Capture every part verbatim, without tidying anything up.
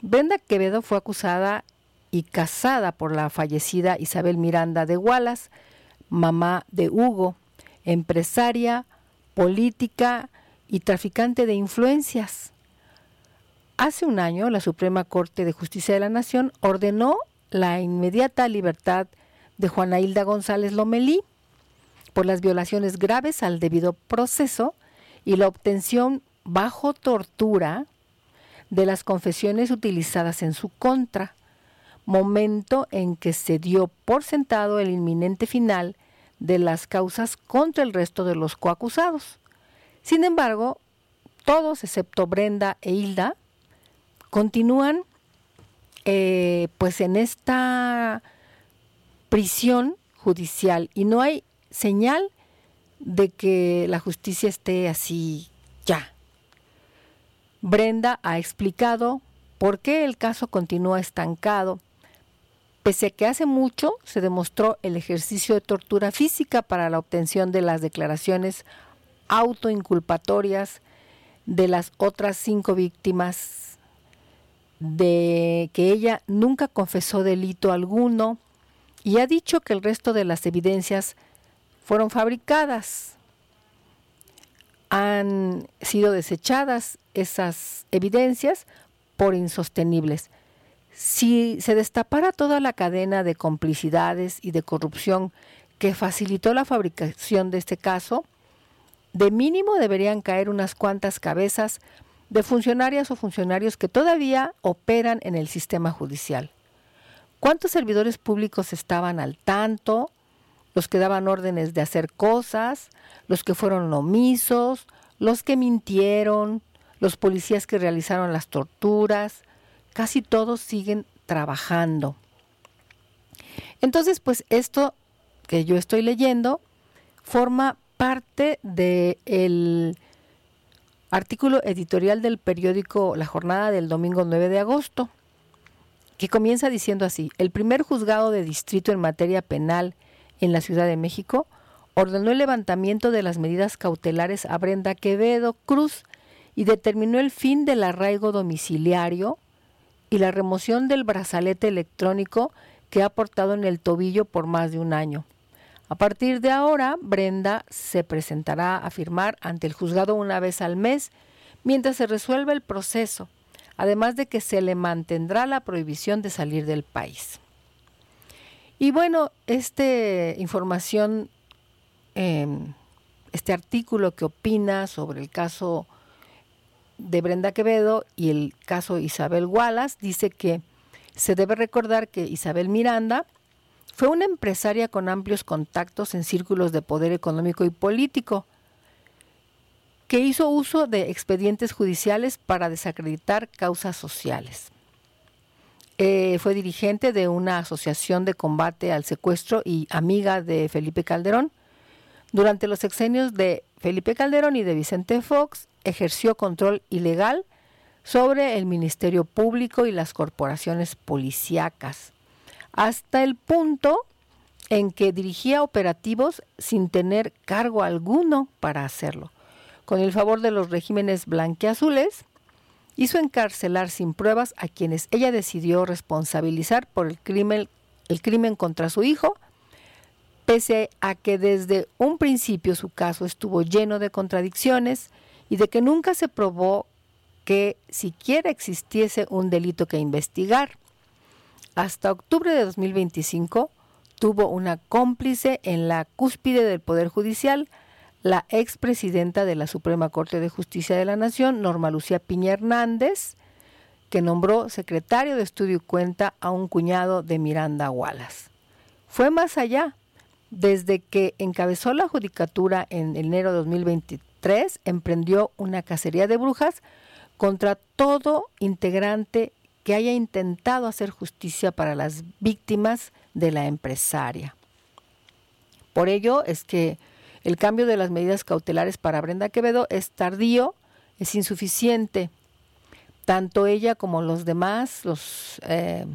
Brenda Quevedo fue acusada y casada por la fallecida Isabel Miranda de Wallace, mamá de Hugo, empresaria, política y traficante de influencias. Hace un año, la Suprema Corte de Justicia de la Nación ordenó la inmediata libertad de Juana Hilda González Lomelí por las violaciones graves al debido proceso y la obtención bajo tortura de las confesiones utilizadas en su contra, momento en que se dio por sentado el inminente final de las causas contra el resto de los coacusados. Sin embargo, todos excepto Brenda e Hilda continúan eh, pues en esta prisión judicial y no hay señal de que la justicia esté así ya. Brenda ha explicado por qué el caso continúa estancado, pese a que hace mucho se demostró el ejercicio de tortura física para la obtención de las declaraciones autoinculpatorias de las otras cinco víctimas, de que ella nunca confesó delito alguno y ha dicho que el resto de las evidencias fueron fabricadas. Han sido desechadas esas evidencias por insostenibles. Si se destapara toda la cadena de complicidades y de corrupción que facilitó la fabricación de este caso, de mínimo deberían caer unas cuantas cabezas de funcionarias o funcionarios que todavía operan en el sistema judicial. ¿Cuántos servidores públicos estaban al tanto? Los que daban órdenes de hacer cosas, los que fueron omisos, los que mintieron, los policías que realizaron las torturas, casi todos siguen trabajando. Entonces, pues esto que yo estoy leyendo forma parte del artículo editorial del periódico La Jornada del domingo nueve de agosto, que comienza diciendo así: el primer juzgado de distrito en materia penal en la Ciudad de México ordenó el levantamiento de las medidas cautelares a Brenda Quevedo Cruz y determinó el fin del arraigo domiciliario y la remoción del brazalete electrónico que ha portado en el tobillo por más de un año. A partir de ahora, Brenda se presentará a firmar ante el juzgado una vez al mes mientras se resuelve el proceso, además de que se le mantendrá la prohibición de salir del país. Y bueno, esta información, eh, este artículo que opina sobre el caso de Brenda Quevedo y el caso Isabel Wallace dice que se debe recordar que Isabel Miranda fue una empresaria con amplios contactos en círculos de poder económico y político, que hizo uso de expedientes judiciales para desacreditar causas sociales. Eh, fue dirigente de una asociación de combate al secuestro y amiga de Felipe Calderón. Durante los sexenios de Felipe Calderón y de Vicente Fox, ejerció control ilegal sobre el Ministerio Público y las corporaciones policíacas, hasta el punto en que dirigía operativos sin tener cargo alguno para hacerlo. Con el favor de los regímenes blanquiazules, hizo encarcelar sin pruebas a quienes ella decidió responsabilizar por el crimen, el crimen contra su hijo, pese a que desde un principio su caso estuvo lleno de contradicciones y de que nunca se probó que siquiera existiese un delito que investigar. Hasta octubre de dos mil veinticinco tuvo una cómplice en la cúspide del Poder Judicial, la expresidenta de la Suprema Corte de Justicia de la Nación, Norma Lucía Piña Hernández, que nombró secretario de Estudio y Cuenta a un cuñado de Miranda Wallace. Fue más allá. Desde que encabezó la judicatura en enero de dos mil veintitrés, emprendió una cacería de brujas contra todo integrante que haya intentado hacer justicia para las víctimas de la empresaria. Por ello es que el cambio de las medidas cautelares para Brenda Quevedo es tardío, es insuficiente. Tanto ella como los demás, los eh,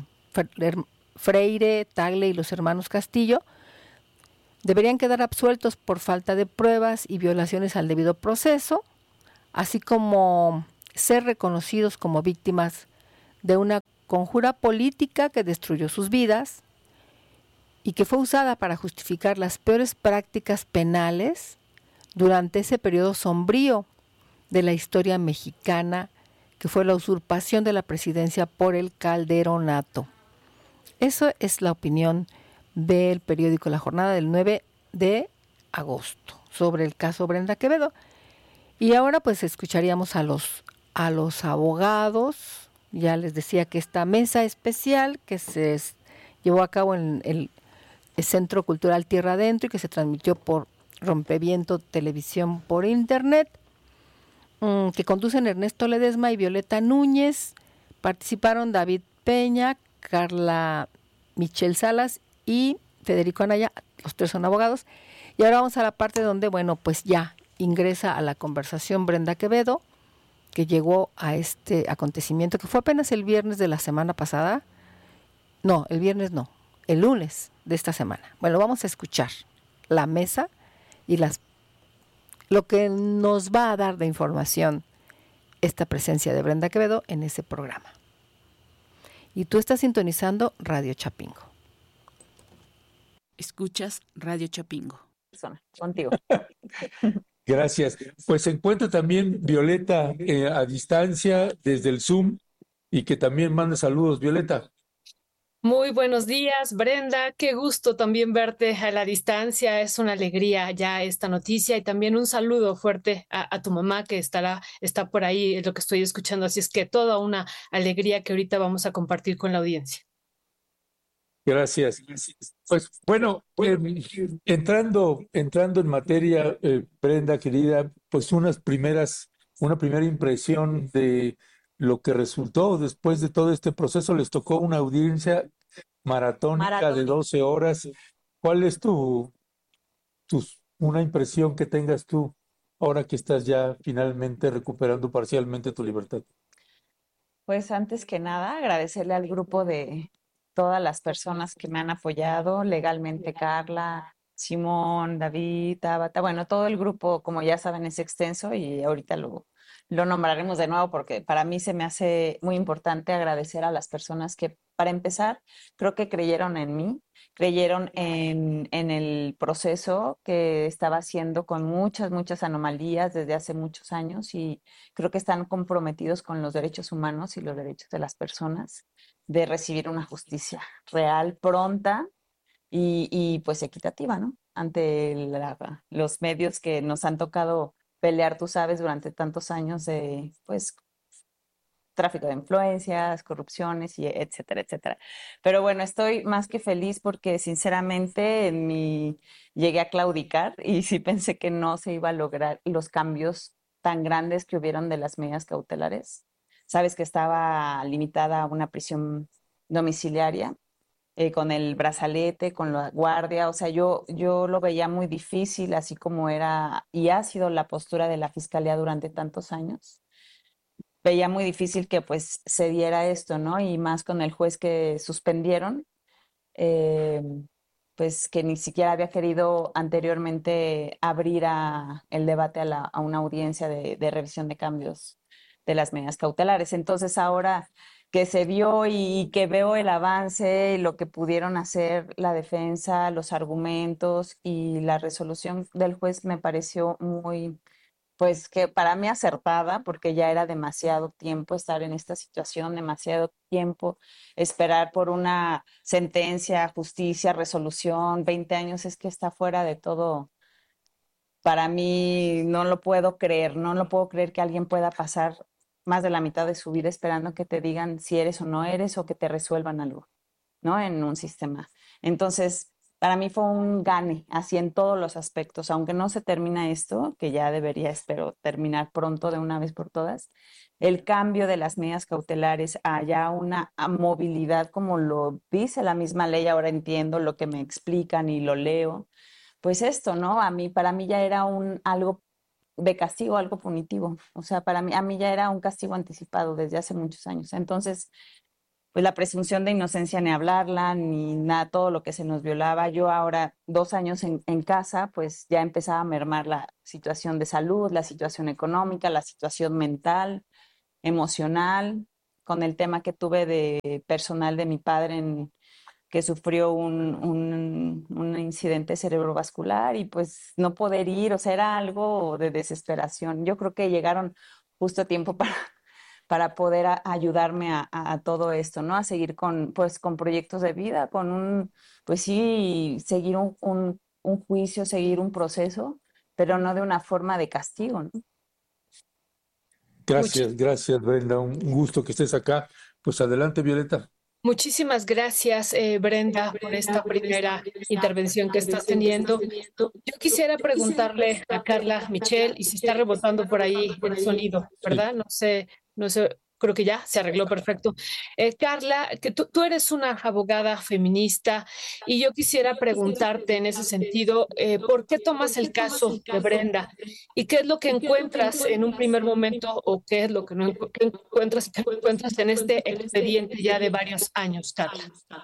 Freire, Tagle y los hermanos Castillo, deberían quedar absueltos por falta de pruebas y violaciones al debido proceso, así como ser reconocidos como víctimas de una conjura política que destruyó sus vidas y que fue usada para justificar las peores prácticas penales durante ese periodo sombrío de la historia mexicana, que fue la usurpación de la presidencia por el Calderonato. Eso es la opinión del periódico La Jornada del nueve de agosto sobre el caso Brenda Quevedo. Y ahora pues escucharíamos a los, a los abogados. Ya les decía que esta mesa especial que se es, llevó a cabo en el, el Centro Cultural Tierra Adentro y que se transmitió por Rompeviento Televisión por Internet, mmm, que conducen Ernesto Ledesma y Violeta Núñez. Participaron David Peña, Carla Michelle Salas y Federico Anaya, los tres son abogados. Y ahora vamos a la parte donde, bueno, pues ya ingresa a la conversación Brenda Quevedo, que llegó a este acontecimiento, que fue apenas el viernes de la semana pasada. No, el viernes no, el lunes de esta semana. Bueno, vamos a escuchar la mesa y las lo que nos va a dar de información esta presencia de Brenda Quevedo en ese programa. Y tú estás sintonizando Radio Chapingo. Escuchas Radio Chapingo. Contigo. Gracias. Pues se encuentra también Violeta eh, a distancia desde el Zoom y que también manda saludos. Violeta. Muy buenos días, Brenda. Qué gusto también verte a la distancia. Es una alegría ya esta noticia y también un saludo fuerte a, a tu mamá que estará, está por ahí, es lo que estoy escuchando. Así es que toda una alegría que ahorita vamos a compartir con la audiencia. Gracias. Pues bueno, eh, entrando, entrando en materia, eh, Brenda, querida, pues unas primeras, una primera impresión de lo que resultó después de todo este proceso. Les tocó una audiencia maratónica Maratón. de doce horas. ¿Cuál es tu, tu, una impresión que tengas tú ahora que estás ya finalmente recuperando parcialmente tu libertad? Pues antes que nada, agradecerle al grupo de todas las personas que me han apoyado legalmente, Carla, Simón, David, Tabata, bueno, todo el grupo, como ya saben, es extenso y ahorita lo, lo nombraremos de nuevo porque para mí se me hace muy importante agradecer a las personas que, para empezar, creo que creyeron en mí, creyeron en, en el proceso que estaba haciendo con muchas, muchas anomalías desde hace muchos años y creo que están comprometidos con los derechos humanos y los derechos de las personas de recibir una justicia real, pronta y, y pues equitativa, ¿no? Ante la, los medios que nos han tocado pelear, tú sabes, durante tantos años de, pues, tráfico de influencias, corrupciones y etcétera, etcétera. Pero bueno, estoy más que feliz porque sinceramente en mi, llegué a claudicar y sí pensé que no se iba a lograr los cambios tan grandes que hubieron de las medidas cautelares. Sabes que estaba limitada a una prisión domiciliaria eh, con el brazalete, con la guardia, o sea, yo, yo lo veía muy difícil, así como era y ha sido la postura de la Fiscalía durante tantos años. Veía muy difícil que pues se diera esto, ¿no? Y más con el juez que suspendieron, eh, pues que ni siquiera había querido anteriormente abrir a, el debate a, la, a una audiencia de, de revisión de cambios de las medidas cautelares. Entonces ahora que se vio y que veo el avance, lo que pudieron hacer la defensa, los argumentos y la resolución del juez me pareció muy, pues que para mí acertada, porque ya era demasiado tiempo estar en esta situación, demasiado tiempo esperar por una sentencia, justicia, resolución, veinte años es que está fuera de todo. Para mí no lo puedo creer, no lo puedo creer que alguien pueda pasar más de la mitad de su vida esperando que te digan si eres o no eres o que te resuelvan algo, ¿no? En un sistema. Entonces, para mí fue un gane, así en todos los aspectos, aunque no se termina esto, que ya debería, espero, terminar pronto de una vez por todas, el cambio de las medidas cautelares a ya una movilidad, como lo dice la misma ley, ahora entiendo lo que me explican y lo leo, pues esto, ¿no? A mí, para mí ya era un algo de castigo, algo punitivo, o sea, para mí, a mí ya era un castigo anticipado desde hace muchos años, entonces pues la presunción de inocencia ni hablarla, ni nada, todo lo que se nos violaba. Yo ahora, dos años en, en casa, pues ya empezaba a mermar la situación de salud, la situación económica, la situación mental, emocional, con el tema que tuve de personal de mi padre en, que sufrió un, un, un incidente cerebrovascular y pues no poder ir, o sea, era algo de desesperación. Yo creo que llegaron justo a tiempo para, para poder a, ayudarme a, a, a todo esto, ¿no? A seguir con, pues, con proyectos de vida, con un, pues sí, seguir un, un, un juicio, seguir un proceso, pero no de una forma de castigo, ¿no? Gracias, gracias, Brenda. Un gusto que estés acá. Pues adelante, Violeta. Muchísimas gracias, eh, Brenda, por esta primera intervención que estás teniendo. Yo quisiera preguntarle a Carla Michel, y si está rebotando por ahí el sonido, ¿verdad? No sé, no sé, creo que ya se arregló perfecto. Eh, Carla, que tú, tú eres una abogada feminista y yo quisiera preguntarte en ese sentido, eh, ¿por qué tomas el caso de Brenda? ¿Y qué es lo que encuentras en un primer momento o qué es lo que no encu- qué encuentras, qué encuentras en este expediente ya de varios años, Carla?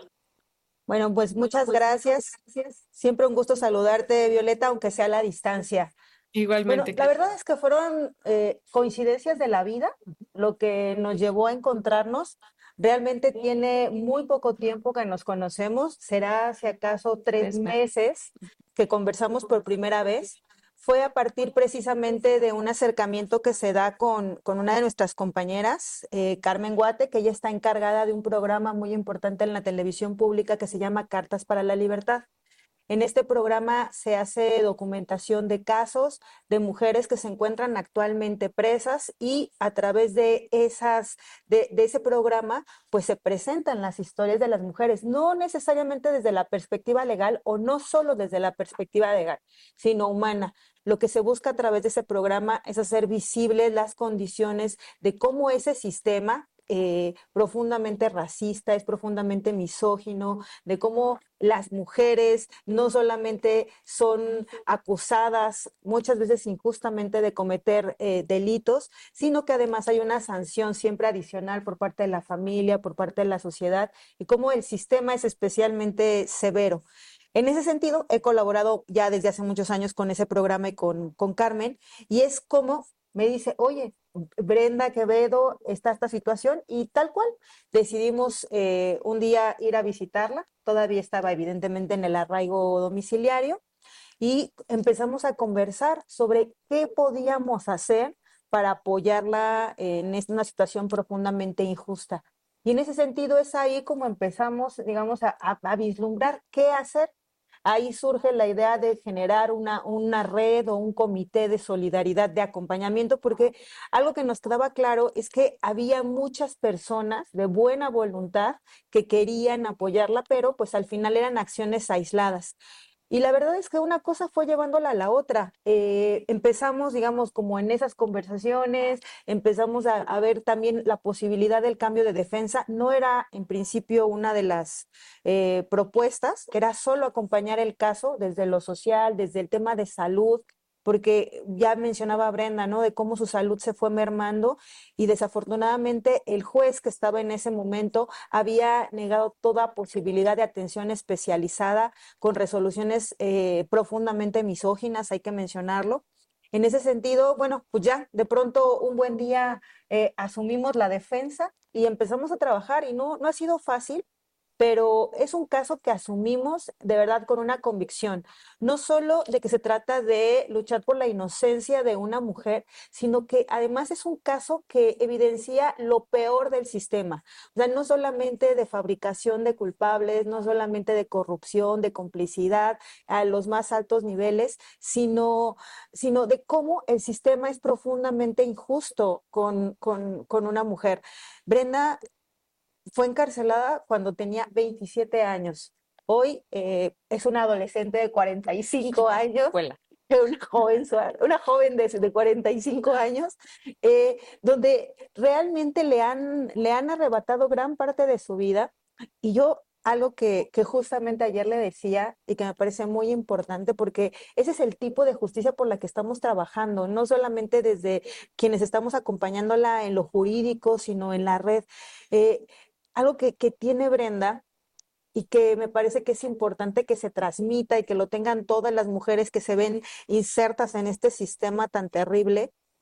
Bueno, pues muchas gracias. Siempre un gusto saludarte, Violeta, aunque sea a la distancia. Bueno, Igualmente, la Carla. verdad es que fueron eh, coincidencias de la vida lo que nos llevó a encontrarnos. Realmente tiene muy poco tiempo que nos conocemos, será si acaso tres Tres meses. meses que conversamos por primera vez. Fue a partir precisamente de un acercamiento que se da con, con una de nuestras compañeras, eh, Carmen Guate, que ella está encargada de un programa muy importante en la televisión pública que se llama Cartas para la Libertad. En este programa se hace documentación de casos de mujeres que se encuentran actualmente presas y a través de, esas, de, de ese programa pues se presentan las historias de las mujeres, no necesariamente desde la perspectiva legal o no solo desde la perspectiva legal, sino humana. Lo que se busca a través de ese programa es hacer visibles las condiciones de cómo ese sistema eh, profundamente racista, es profundamente misógino, de cómo las mujeres no solamente son acusadas muchas veces injustamente de cometer eh, delitos, sino que además hay una sanción siempre adicional por parte de la familia, por parte de la sociedad, y cómo el sistema es especialmente severo. En ese sentido, he colaborado ya desde hace muchos años con ese programa y con, con Carmen, y es como me dice, oye, Brenda Quevedo, está esta situación, y tal cual, decidimos eh, un día ir a visitarla, todavía estaba evidentemente en el arraigo domiciliario, y empezamos a conversar sobre qué podíamos hacer para apoyarla en una situación profundamente injusta. Y en ese sentido es ahí como empezamos, digamos, a, a, a vislumbrar qué hacer. Ahí surge la idea de generar una, una red o un comité de solidaridad, de acompañamiento, porque algo que nos quedaba claro es que había muchas personas de buena voluntad que querían apoyarla, pero pues al final eran acciones aisladas. Y la verdad es que una cosa fue llevándola a la otra. Eh, empezamos, digamos, como en esas conversaciones, empezamos a, a ver también la posibilidad del cambio de defensa. No era en principio una de las eh, propuestas, era solo acompañar el caso desde lo social, desde el tema de salud, porque ya mencionaba Brenda, ¿no? De cómo su salud se fue mermando y desafortunadamente el juez que estaba en ese momento había negado toda posibilidad de atención especializada con resoluciones eh, profundamente misóginas, hay que mencionarlo. En ese sentido, bueno, pues ya de pronto un buen día eh, asumimos la defensa y empezamos a trabajar y no, no ha sido fácil, pero es un caso que asumimos de verdad con una convicción, no solo de que se trata de luchar por la inocencia de una mujer, sino que además es un caso que evidencia lo peor del sistema, o sea, no solamente de fabricación de culpables, no solamente de corrupción, de complicidad a los más altos niveles, sino, sino de cómo el sistema es profundamente injusto con, con, con una mujer. Brenda fue encarcelada cuando tenía veintisiete años. Hoy eh, es una adolescente de cuarenta y cinco años, Escuela. una joven, una joven de, de cuarenta y cinco años, eh, donde realmente le han, le han arrebatado gran parte de su vida. Y yo algo que, que justamente ayer le decía y que me parece muy importante, porque ese es el tipo de justicia por la que estamos trabajando, no solamente desde quienes estamos acompañándola en lo jurídico, sino en la red. Eh, algo que, que tiene Brenda y que me parece que es importante que se transmita y que lo tengan todas las mujeres que se ven insertas en este sistema tan terrible,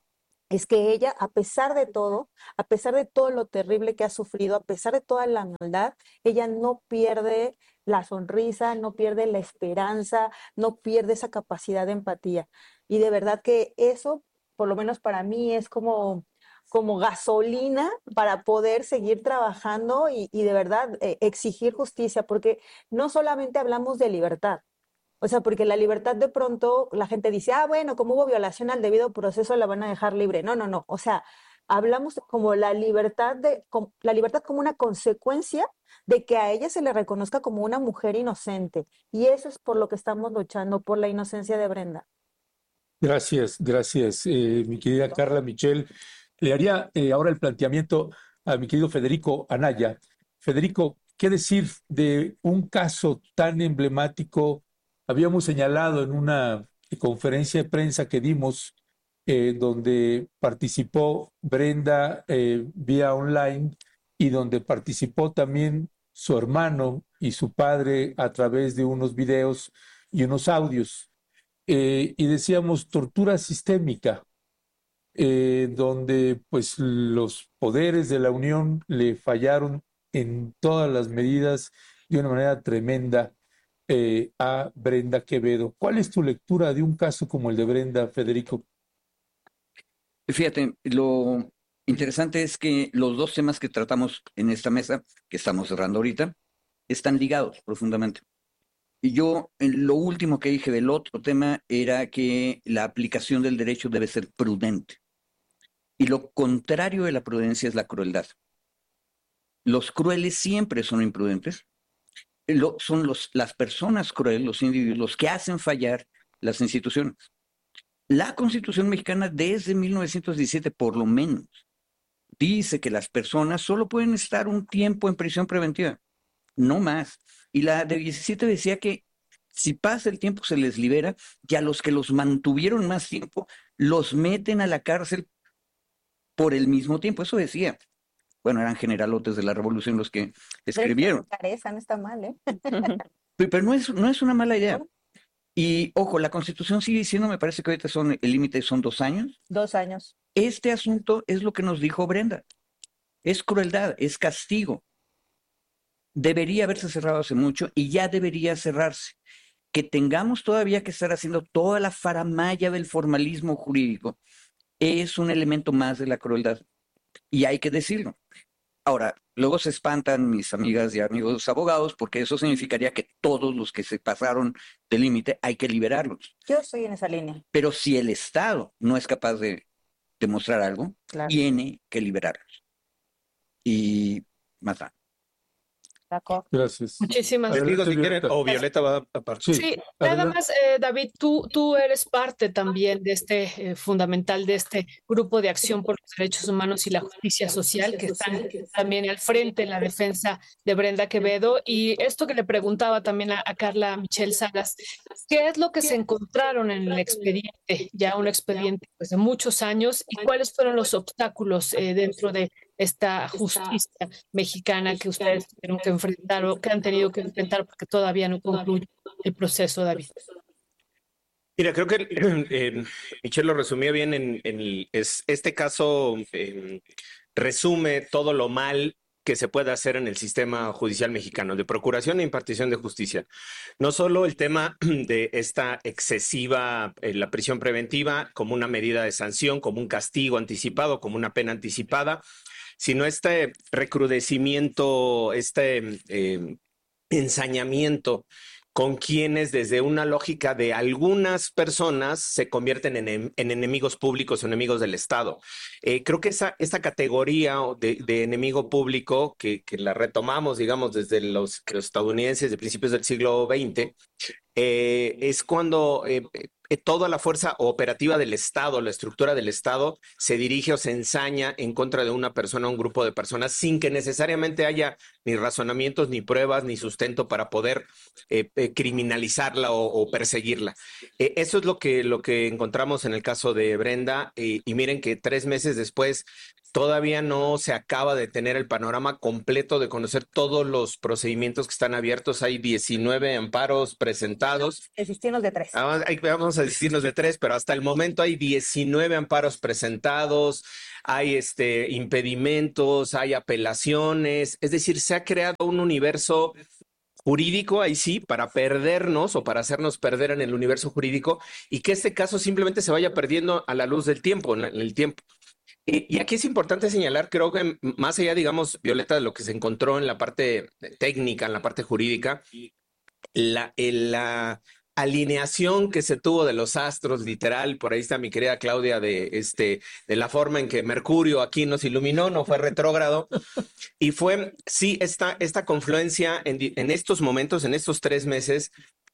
es que ella, a pesar de todo, a pesar de todo lo terrible que ha sufrido, a pesar de toda la maldad, ella no pierde la sonrisa, no pierde la esperanza, no pierde esa capacidad de empatía. Y de verdad que eso, por lo menos para mí, es como, como gasolina para poder seguir trabajando y, y de verdad eh, exigir justicia, porque no solamente hablamos de libertad. O sea, porque la libertad de pronto la gente dice, ah, bueno, como hubo violación al debido proceso, la van a dejar libre. No, no, no. O sea, hablamos como la libertad de, como, la libertad como una consecuencia de que a ella se le reconozca como una mujer inocente. Y eso es por lo que estamos luchando, por la inocencia de Brenda. Gracias, gracias, eh, mi querida Carla Michel. Le haría eh, ahora el planteamiento a mi querido Federico Anaya. Federico, ¿qué decir de un caso tan emblemático? Habíamos señalado en una conferencia de prensa que dimos, eh, donde participó Brenda eh, vía online y donde participó también su hermano y su padre a través de unos videos y unos audios. Eh, y decíamos tortura sistémica, eh, donde pues los poderes de la Unión le fallaron en todas las medidas de una manera tremenda eh, a Brenda Quevedo. ¿Cuál es tu lectura de un caso como el de Brenda, Federico? Fíjate, lo interesante es que los dos temas que tratamos en esta mesa, que estamos cerrando ahorita, están ligados profundamente. Y yo, lo último que dije del otro tema era que la aplicación del derecho debe ser prudente. Y lo contrario de la prudencia es la crueldad. Los crueles siempre son imprudentes. Lo, son los, las personas crueles, los individuos, los que hacen fallar las instituciones. La Constitución mexicana desde mil novecientos diecisiete, por lo menos, dice que las personas solo pueden estar un tiempo en prisión preventiva, no más. Y la de diecisiete decía que si pasa el tiempo se les libera y a los que los mantuvieron más tiempo los meten a la cárcel por el mismo tiempo. Eso decía. Bueno, eran generalotes de la revolución los que escribieron. Esa no está mal, ¿eh? Pero no es, no es una mala idea. Y ojo, la Constitución sigue diciendo, me parece que ahorita son, el límite son dos años. Dos años. Este asunto es lo que nos dijo Brenda. Es crueldad, es castigo. Debería haberse cerrado hace mucho y ya debería cerrarse. Que tengamos todavía que estar haciendo toda la faramalla del formalismo jurídico es un elemento más de la crueldad. Y hay que decirlo. Ahora, luego se espantan mis amigas y amigos abogados porque eso significaría que todos los que se pasaron del límite hay que liberarlos. Yo estoy en esa línea. Pero si el Estado no es capaz de demostrar algo, claro, tiene que liberarlos. Y más nada. Gracias. Muchísimas gracias. Si quieren, o Violeta va a partir. Sí, sí, nada más, eh, David, tú, tú eres parte también de este, eh, fundamental de este grupo de acción por los derechos humanos y la justicia social, que están también al frente en la defensa de Brenda Quevedo. Y esto que le preguntaba también a, a Carla Michel Salas, ¿qué es lo que se encontraron en el expediente? Ya un expediente pues, de muchos años, ¿y cuáles fueron los obstáculos eh, dentro de esta justicia mexicana que ustedes tuvieron que enfrentar o que han tenido que enfrentar porque todavía no concluye el proceso, David? Mira, creo que eh, Michelle lo resumía bien en, en el, es, este caso eh, resume todo lo mal que se puede hacer en el sistema judicial mexicano de procuración e impartición de justicia. No solo el tema de esta excesiva, eh, la prisión preventiva como una medida de sanción, como un castigo anticipado, como una pena anticipada, sino este recrudecimiento, este eh, ensañamiento con quienes desde una lógica de algunas personas se convierten en, en enemigos públicos o enemigos del Estado. Eh, creo que esa, esa categoría de, de enemigo público, que, que la retomamos, digamos, desde los, los estadounidenses de principios del siglo veinte, eh, es cuando eh, toda la fuerza operativa del Estado, la estructura del Estado, se dirige o se ensaña en contra de una persona o un grupo de personas sin que necesariamente haya ni razonamientos, ni pruebas, ni sustento para poder eh, eh, criminalizarla o, o perseguirla. Eh, eso es lo que, lo que encontramos en el caso de Brenda, eh, y miren que tres meses después todavía no se acaba de tener el panorama completo de conocer todos los procedimientos que están abiertos. Hay diecinueve amparos presentados. Desistirnos de tres. Vamos, vamos a desistirnos de tres, pero hasta el momento hay diecinueve amparos presentados, hay este, impedimentos, hay apelaciones. Es decir, se ha creado un universo jurídico, ahí sí, para perdernos o para hacernos perder en el universo jurídico y que este caso simplemente se vaya perdiendo a la luz del tiempo, en el tiempo. Y, y aquí es importante señalar, creo que más allá, digamos, Violeta, de lo que se encontró en la parte técnica, en la parte jurídica, la, la alineación que se tuvo de los astros, literal, por ahí está mi querida Claudia, de, este, de la forma en que Mercurio aquí nos iluminó, no fue retrógrado, y fue, sí, esta, esta confluencia en, en estos momentos, en estos tres meses,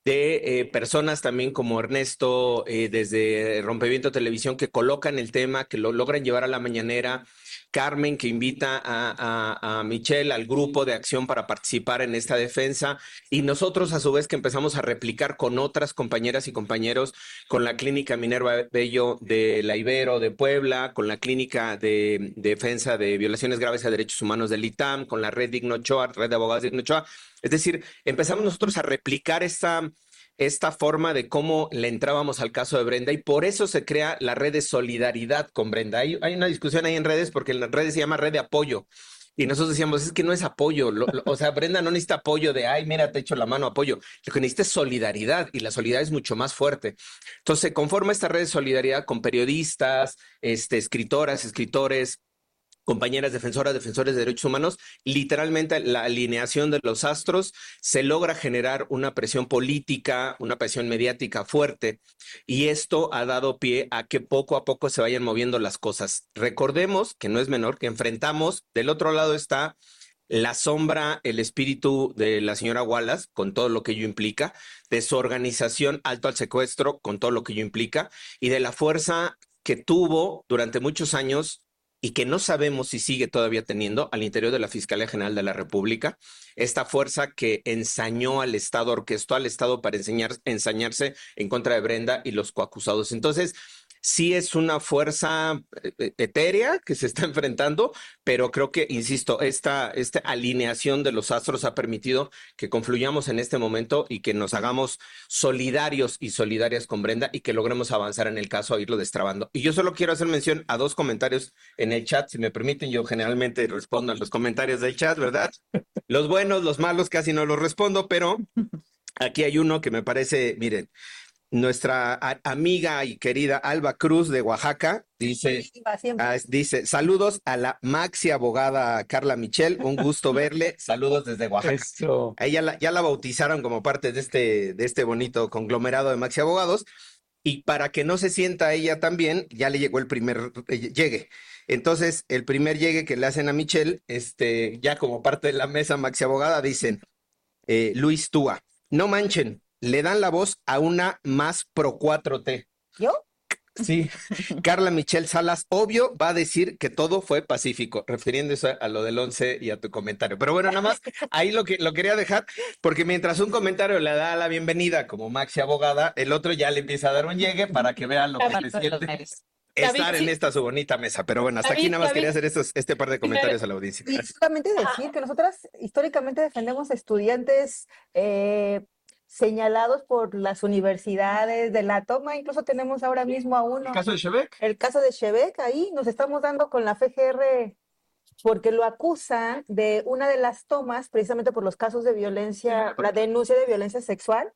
de eh, personas también como Ernesto, eh, desde Rompeviento Televisión, que colocan el tema, que lo logran llevar a la mañanera, Carmen, que invita a, a, a Michelle, al grupo de acción para participar en esta defensa, y nosotros a su vez que empezamos a replicar con otras compañeras y compañeros, con la Clínica Minerva Bello de la Ibero de Puebla, con la Clínica de, de Defensa de Violaciones Graves a Derechos Humanos del I T A M, con la Red Digno Ochoa, Red de Abogados Digno Ochoa. Es decir, empezamos nosotros a replicar esta, esta forma de cómo le entrábamos al caso de Brenda y por eso se crea la red de solidaridad con Brenda. Hay, hay una discusión ahí en redes porque en las redes se llama red de apoyo y nosotros decíamos, es que no es apoyo, lo, lo, o sea, Brenda no necesita apoyo de, ay, mira, te echo la mano, apoyo. Lo que necesita es solidaridad y la solidaridad es mucho más fuerte. Entonces se conforma esta red de solidaridad con periodistas, este, escritoras, escritores, compañeras defensoras, defensores de derechos humanos. Literalmente la alineación de los astros se logra generar una presión política, una presión mediática fuerte y esto ha dado pie a que poco a poco se vayan moviendo las cosas. Recordemos que no es menor que enfrentamos, del otro lado está la sombra, el espíritu de la señora Wallace, con todo lo que ello implica, de su organización Alto al Secuestro, con todo lo que ello implica, y de la fuerza que tuvo durante muchos años y que no sabemos si sigue todavía teniendo al interior de la Fiscalía General de la República, esta fuerza que ensañó al Estado, orquestó al Estado para enseñar, ensañarse en contra de Brenda y los coacusados. Entonces, sí es una fuerza etérea que se está enfrentando, pero creo que, insisto, esta, esta alineación de los astros ha permitido que confluyamos en este momento y que nos hagamos solidarios y solidarias con Brenda y que logremos avanzar en el caso a irlo destrabando. Y yo solo quiero hacer mención a dos comentarios en el chat, si me permiten. Yo generalmente respondo a los comentarios del chat, ¿verdad? Los buenos, los malos casi no los respondo, pero aquí hay uno que me parece, miren, nuestra amiga y querida Alba Cruz de Oaxaca dice, uh, dice, saludos a la maxi abogada Carla Michel, un gusto verle, saludos desde Oaxaca. Eso. A ella la, ya la bautizaron como parte de este, de este bonito conglomerado de maxi abogados y para que no se sienta ella también, ya le llegó el primer eh, llegue. Entonces, el primer llegue que le hacen a Michel, este, ya como parte de la mesa maxi abogada, dicen, eh, Luis Túa, no manchen, le dan la voz a una más pro cuatro T. ¿Yo? Sí, Carla Michel Salas, obvio, va a decir que todo fue pacífico, refiriéndose a lo del once y a tu comentario. Pero bueno, nada más, ahí lo que lo quería dejar, porque mientras un comentario le da la bienvenida como maxi abogada, el otro ya le empieza a dar un llegue para que vean lo que se siente estar David, en sí. esta su bonita mesa. Pero bueno, hasta David, aquí nada más David. quería hacer estos, este par de comentarios a la audiencia. Y solamente decir que nosotras históricamente defendemos estudiantes eh, señalados por las universidades de la toma, incluso tenemos ahora mismo a uno. ¿El caso de Shebeck? El caso de Shebeck, ahí nos estamos dando con la F G R porque lo acusan de una de las tomas, precisamente por los casos de violencia, la denuncia de violencia sexual,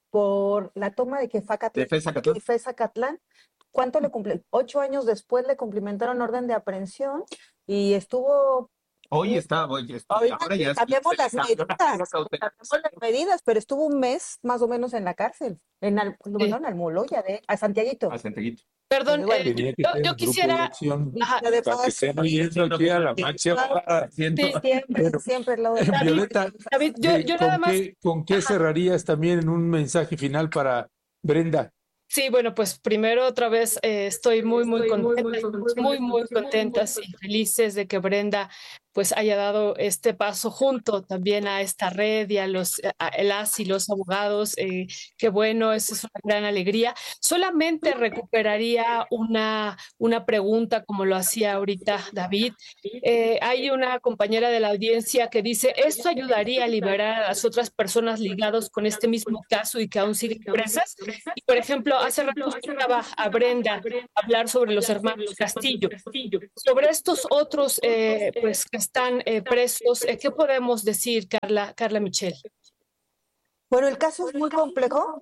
por la toma de Quefacatlán. De Fezacatlán. de Fezacatlán. ¿Cuánto le cumple? Ocho años después le cumplimentaron orden de aprehensión y estuvo... Hoy está, hoy está, Ahorita ahora ya es- cambiamos las se medidas, cambió la cautela. cambiamos las medidas, pero estuvo un mes más o menos en la cárcel, en Al, lo Sí. mandaron a Almoloya, de, a Santiaguito. A Santiaguito. Perdón, Bueno, eh, Tenía que yo, ser yo un grupo de quisiera... acción Ajá, Ya de para que paz, estén oyendo aquí a la maxi abogada. Siento- Sí. siempre, Bueno. siempre lo de David, Violeta, David, yo, eh, yo ¿con nada más... qué, con qué cerrarías también en un mensaje final para Brenda? Sí, bueno, pues primero otra vez eh, estoy muy, muy contenta, muy, muy contentas y felices de que Brenda pues haya dado este paso junto también a esta red y a los a las y los abogados. Eh, qué bueno, eso es una gran alegría. Solamente recuperaría una, una pregunta como lo hacía ahorita David. Eh, hay una compañera de la audiencia que dice, ¿esto ayudaría a liberar a las otras personas ligadas con este mismo caso y que aún siguen presas? Y, por ejemplo, hace rato escuchaba a Brenda hablar sobre los hermanos Castillo. Sobre estos otros, eh, pues, que están eh, presos, eh, ¿qué podemos decir, Carla, Carla Michel? Bueno, el caso es muy complejo.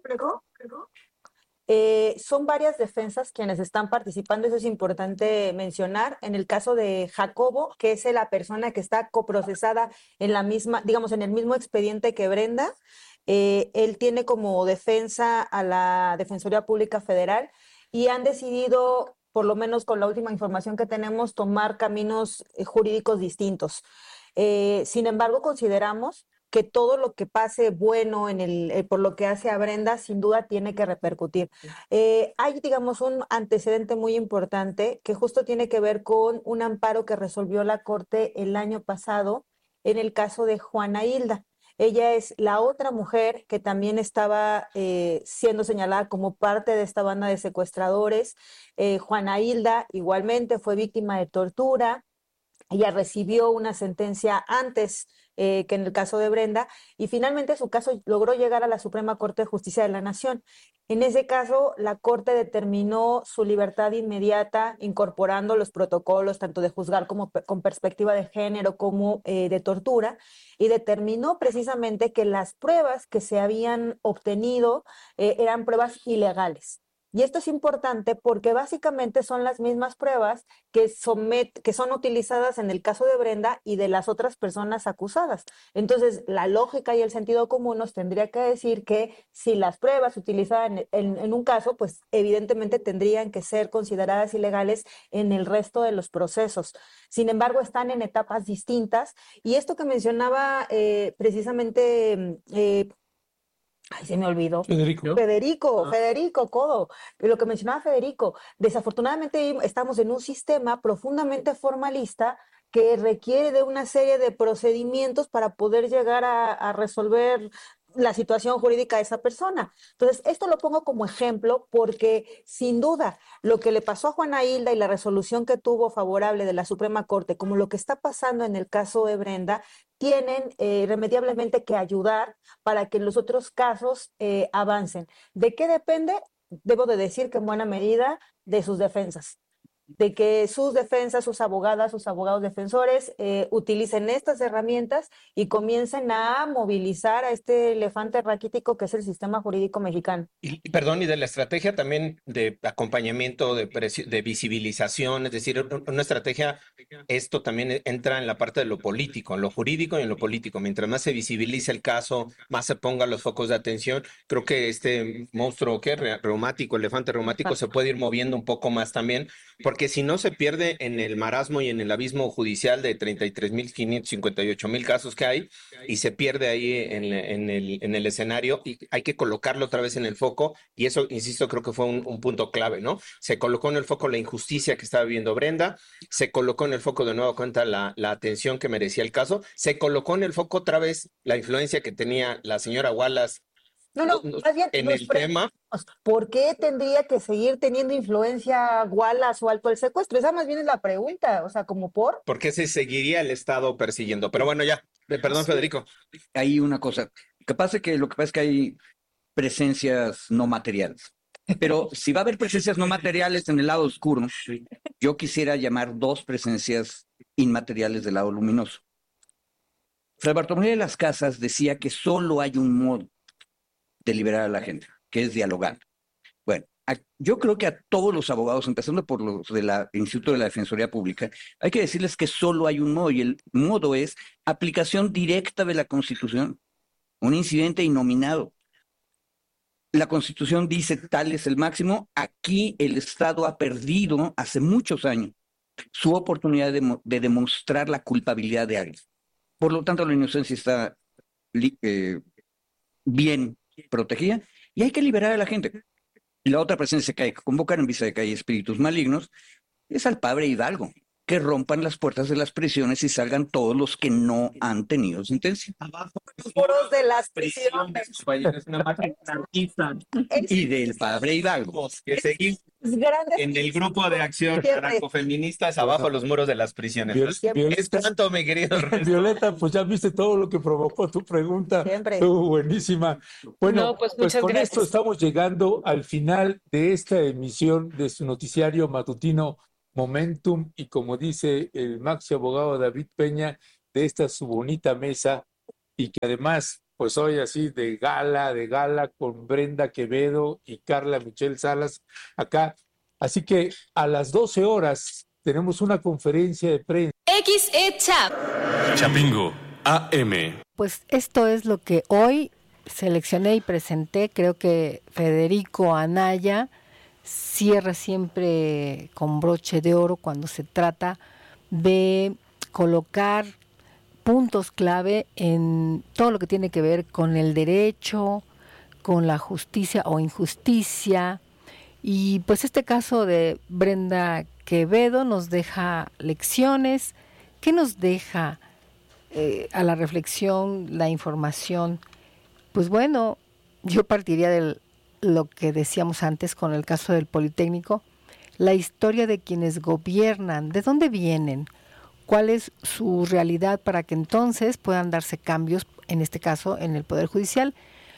Eh, son varias defensas quienes están participando, eso es importante mencionar. En el caso de Jacobo, que es la persona que está coprocesada en la misma, digamos, en el mismo expediente que Brenda, eh, él tiene como defensa a la Defensoría Pública Federal y han decidido, por lo menos con la última información que tenemos, tomar caminos eh, jurídicos distintos. Eh, sin embargo, consideramos que todo lo que pase bueno en el, eh, por lo que hace a Brenda, sin duda tiene que repercutir. Eh, hay, digamos, un antecedente muy importante que justo tiene que ver con un amparo que resolvió la Corte el año pasado en el caso de Juana Hilda. Ella es la otra mujer que también estaba eh, siendo señalada como parte de esta banda de secuestradores. Eh, Juana Hilda igualmente fue víctima de tortura. Ella recibió una sentencia antes eh, que en el caso de Brenda y finalmente su caso logró llegar a la Suprema Corte de Justicia de la Nación. En ese caso, la Corte determinó su libertad inmediata incorporando los protocolos tanto de juzgar como con perspectiva de género como eh, de tortura y determinó precisamente que las pruebas que se habían obtenido eh, eran pruebas ilegales. Y esto es importante porque básicamente son las mismas pruebas que, somet, que son utilizadas en el caso de Brenda y de las otras personas acusadas. Entonces, la lógica y el sentido común nos tendría que decir que si las pruebas utilizadas en, en, en un caso, pues evidentemente tendrían que ser consideradas ilegales en el resto de los procesos. Sin embargo, están en etapas distintas. Y esto que mencionaba eh, precisamente... Eh, Ay, se me olvidó. Federico. Federico, ah. Federico Codo, lo que mencionaba Federico. Desafortunadamente estamos en un sistema profundamente formalista que requiere de una serie de procedimientos para poder llegar a, a resolver la situación jurídica de esa persona. Entonces, esto lo pongo como ejemplo porque, sin duda, lo que le pasó a Juana Hilda y la resolución que tuvo favorable de la Suprema Corte, como lo que está pasando en el caso de Brenda, tienen eh, irremediablemente que ayudar para que los otros casos eh, avancen. ¿De qué depende? Debo de decir que en buena medida de sus defensas. De que sus defensas, sus abogadas, sus abogados defensores eh, utilicen estas herramientas y comiencen a movilizar a este elefante raquítico que es el sistema jurídico mexicano. Y, perdón, y de la estrategia también de acompañamiento, de, de visibilización, es decir, una estrategia, esto también entra en la parte de lo político, en lo jurídico y en lo político. Mientras más se visibilice el caso, más se pongan los focos de atención, creo que este monstruo, ¿qué? Reumático, elefante reumático, se puede ir moviendo un poco más también, porque Porque si no se pierde en el marasmo y en el abismo judicial de treinta y tres mil quinientos cincuenta y ocho mil casos que hay y se pierde ahí en, en, el, en el escenario y hay que colocarlo otra vez en el foco y eso, insisto, creo que fue un, un punto clave, ¿no? Se colocó en el foco la injusticia que estaba viviendo Brenda, se colocó en el foco de nueva cuenta la, la atención que merecía el caso, se colocó en el foco otra vez la influencia que tenía la señora Wallace. No, no, más bien, en el tema. ¿Por qué tendría que seguir teniendo influencia Wallace o Alto el Secuestro? Esa más bien es la pregunta, o sea, como por... ¿Por qué se seguiría el Estado persiguiendo? Pero bueno, ya, perdón, sí. Federico. Hay una cosa, que pasa que lo que pasa es que hay presencias no materiales, pero si va a haber presencias no materiales en el lado oscuro, yo quisiera llamar dos presencias inmateriales del lado luminoso. Fray Bartolomé de las Casas decía que solo hay un modo de liberar a la gente, que es dialogando. Bueno, a, yo creo que a todos los abogados, empezando por los del Instituto de la Defensoría Pública, hay que decirles que solo hay un modo, y el modo es aplicación directa de la Constitución, un incidente innominado. La Constitución dice tal es el máximo, aquí el Estado ha perdido hace muchos años su oportunidad de, de demostrar la culpabilidad de alguien. Por lo tanto, la inocencia está eh, bien protegida y hay que liberar a la gente. Y la otra presencia que hay que convocar en vista de que hay espíritus malignos es al padre Hidalgo. que rompan las puertas de las prisiones y salgan todos los que no han tenido sentencia. Los muros de las prisiones. Es una máquina anarquista. Y del padre Hidalgo. Que seguimos Grandes en el grupo de acción Siempre. anarcofeministas abajo los muros de las prisiones. Viol- Violeta, Es tanto, mi querido Ernesto. Violeta, pues ya viste todo lo que provocó tu pregunta. Siempre. Estuvo buenísima. Bueno, No, pues, pues muchas con gracias. esto estamos llegando al final de esta emisión de su noticiario matutino Momentum, y como dice el maxi abogado David Peña, de esta su bonita mesa, y que además, pues hoy así de gala, de gala con Brenda Quevedo y Carla Michelle Salas acá. Así que a las doce horas tenemos una conferencia de prensa. X E Chap. Chapingo A M. Pues esto es lo que hoy seleccioné y presenté. Creo que Federico Anaya cierra siempre con broche de oro cuando se trata de colocar puntos clave en todo lo que tiene que ver con el derecho, con la justicia o injusticia. Y pues este caso de Brenda Quevedo nos deja lecciones. ¿Qué nos deja eh, a la reflexión, la información? Pues bueno, yo partiría de lo que decíamos antes con el caso del Politécnico, la historia de quienes gobiernan, de dónde vienen, cuál es su realidad para que entonces puedan darse cambios, en este caso en el Poder Judicial.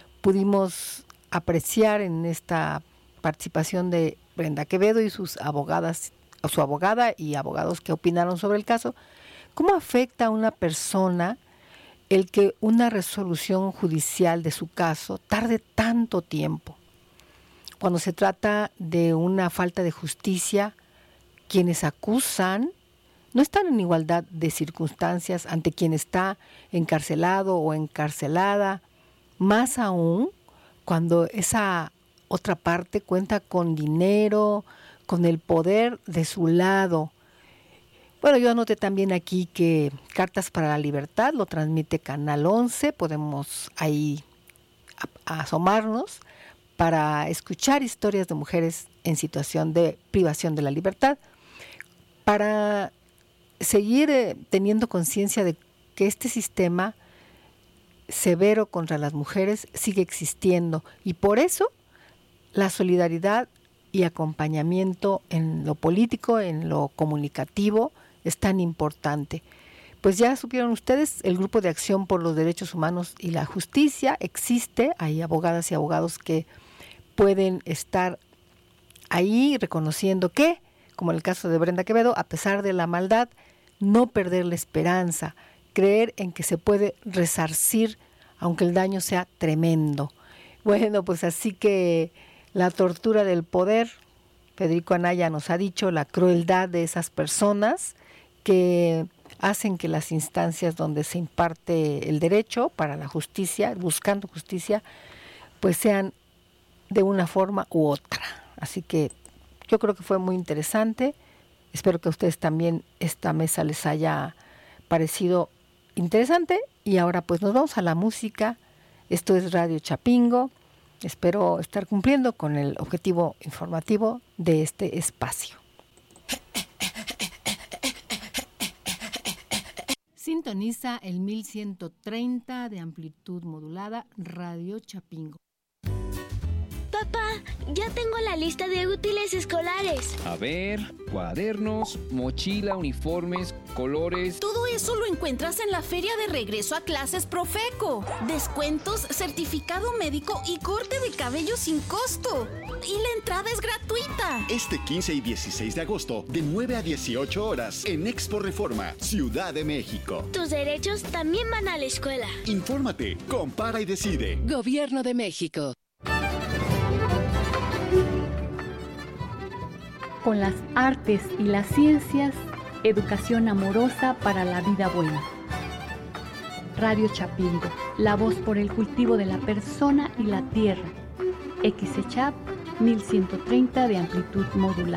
Pudimos apreciar en esta participación de Brenda Quevedo y sus abogadas, o su abogada y abogados que opinaron sobre el caso, cómo afecta a una persona el que una resolución judicial de su caso tarde tanto tiempo. Cuando se trata de una falta de justicia, quienes acusan no están en igualdad de circunstancias ante quien está encarcelado o encarcelada, más aún cuando esa otra parte cuenta con dinero, con el poder de su lado. Bueno, yo anoté también aquí que Cartas para la Libertad lo transmite Canal once, podemos ahí asomarnos para escuchar historias de mujeres en situación de privación de la libertad, para seguir eh, teniendo conciencia de que este sistema severo contra las mujeres sigue existiendo, y por eso la solidaridad y acompañamiento en lo político, en lo comunicativo, es tan importante. Pues ya supieron ustedes, el Grupo de Acción por los Derechos Humanos y la Justicia existe, hay abogadas y abogados que pueden estar ahí reconociendo que, como en el caso de Brenda Quevedo, a pesar de la maldad, no perder la esperanza, creer en que se puede resarcir aunque el daño sea tremendo. Bueno, pues así que la tortura del poder, Federico Anaya nos ha dicho, la crueldad de esas personas que hacen que las instancias donde se imparte el derecho para la justicia, buscando justicia, pues sean de una forma u otra. Así que yo creo que fue muy interesante. Espero que a ustedes también esta mesa les haya parecido interesante. Y ahora pues nos vamos a la música. Esto es Radio Chapingo. Espero estar cumpliendo con el objetivo informativo de este espacio. Sintoniza el mil ciento treinta de amplitud modulada Radio Chapingo. Papá, ya tengo la lista de útiles escolares. A ver, cuadernos, mochila, uniformes, colores. Todo eso lo encuentras en la Feria de Regreso a Clases Profeco. Descuentos, certificado médico y corte de cabello sin costo. Y la entrada es gratuita. Este quince y dieciséis de agosto, de nueve a dieciocho horas, en Expo Reforma, Ciudad de México. Tus derechos también van a la escuela. Infórmate, compara y decide. Gobierno de México. Con las artes y las ciencias, educación amorosa para la vida buena. Radio Chapingo, la voz por el cultivo de la persona y la tierra. X E Chap, mil ciento treinta de amplitud modulada.